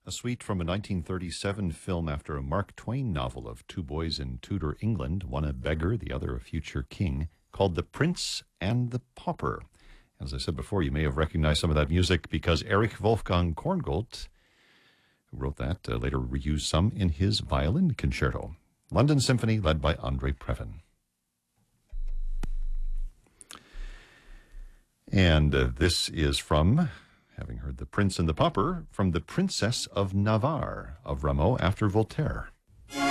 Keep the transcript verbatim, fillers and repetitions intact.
A suite from a nineteen thirty-seven film after a Mark Twain novel of two boys in Tudor England, one a beggar, the other a future king, called The Prince and the Pauper. As I said before, you may have recognized some of that music because Erich Wolfgang Korngold, who wrote that, uh, later reused some in his violin concerto. London Symphony, led by Andre Previn. And uh, this is from, having heard The Prince and the Pauper, from The Princess of Navarre of Rameau after Voltaire.